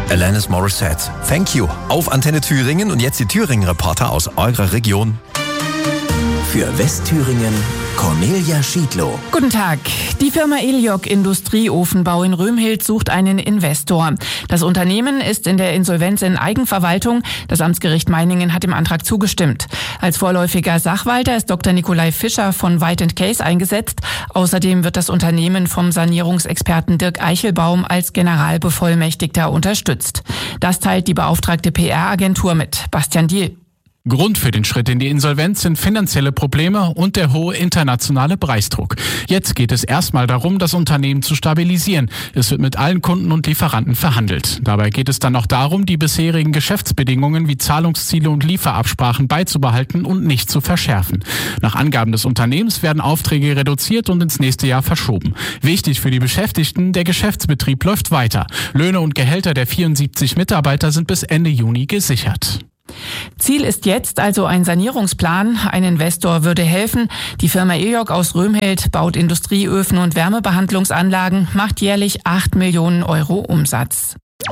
Alanis Morissette. Thank you. Auf Antenne Thüringen und jetzt die Thüringen-Reporter aus eurer Region. Für Westthüringen Cornelia Schiedlow. Guten Tag. Die Firma Eliog Industrieofenbau in Römhild sucht einen Investor. Das Unternehmen ist in der Insolvenz in Eigenverwaltung. Das Amtsgericht Meiningen hat dem Antrag zugestimmt. Als vorläufiger Sachwalter ist Dr. Nikolai Fischer von White & Case eingesetzt. Außerdem wird das Unternehmen vom Sanierungsexperten Dirk Eichelbaum als Generalbevollmächtigter unterstützt. Das teilt die beauftragte PR-Agentur mit. Bastian Diel. Grund für den Schritt in die Insolvenz sind finanzielle Probleme und der hohe internationale Preisdruck. Jetzt geht es erstmal darum, das Unternehmen zu stabilisieren. Es wird mit allen Kunden und Lieferanten verhandelt. Dabei geht es dann auch darum, die bisherigen Geschäftsbedingungen wie Zahlungsziele und Lieferabsprachen beizubehalten und nicht zu verschärfen. Nach Angaben des Unternehmens werden Aufträge reduziert und ins nächste Jahr verschoben. Wichtig für die Beschäftigten, der Geschäftsbetrieb läuft weiter. Löhne und Gehälter der 74 Mitarbeiter sind bis Ende Juni gesichert. Ziel ist jetzt also ein Sanierungsplan. Ein Investor würde helfen. Die Firma Eliog aus Römhild baut Industrieöfen und Wärmebehandlungsanlagen, macht jährlich 8 Millionen Euro Umsatz.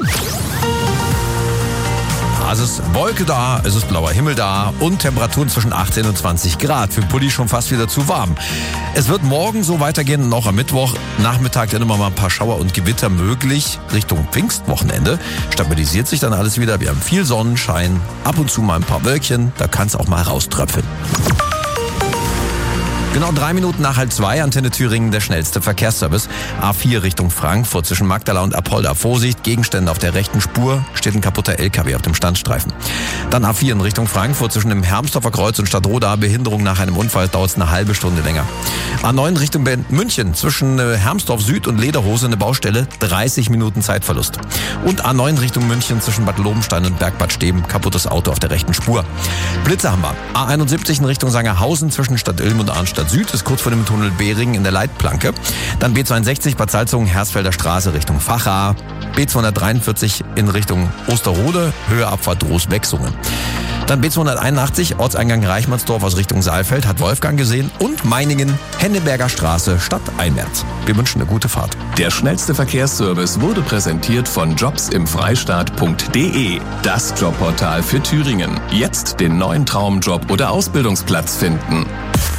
Es ist Wolke da, es ist blauer Himmel da und Temperaturen zwischen 18 und 20 Grad. Für den Pulli schon fast wieder zu warm. Es wird morgen so weitergehen und auch am Mittwoch. Nachmittag dann immer mal ein paar Schauer und Gewitter möglich. Richtung Pfingstwochenende stabilisiert sich dann alles wieder. Wir haben viel Sonnenschein, ab und zu mal ein paar Wölkchen. Da kann es auch mal rauströpfeln. Genau 3 Minuten nach 1:30, Antenne Thüringen, der schnellste Verkehrsservice. A4 Richtung Frankfurt zwischen Magdala und Apolda. Vorsicht, Gegenstände auf der rechten Spur, steht ein kaputter LKW auf dem Standstreifen. Dann A4 in Richtung Frankfurt zwischen dem Hermsdorfer Kreuz und Stadtroda. Behinderung nach einem Unfall, dauert es eine halbe Stunde länger. A9 Richtung München zwischen Hermsdorf Süd und Lederhose, eine Baustelle, 30 Minuten Zeitverlust. Und A9 Richtung München zwischen Bad Lobenstein und Bergbad Steben, kaputtes Auto auf der rechten Spur. Blitze haben wir. A71 in Richtung Sangerhausen zwischen Stadt Ilm und Arnstadt Süd, ist kurz vor dem Tunnel Behring in der Leitplanke. Dann B62 Bad Salzungen, Hersfelder Straße Richtung Vacha. B243 in Richtung Osterode, Höhe Abfahrt Groß-Wechsungen. Dann B281, Ortseingang Reichmannsdorf aus Richtung Saalfeld, hat Wolfgang gesehen. Und Meiningen, Henneberger Straße, Stadt Einmärz. Wir wünschen eine gute Fahrt. Der schnellste Verkehrsservice wurde präsentiert von jobsimfreistaat.de. Das Jobportal für Thüringen. Jetzt den neuen Traumjob oder Ausbildungsplatz finden.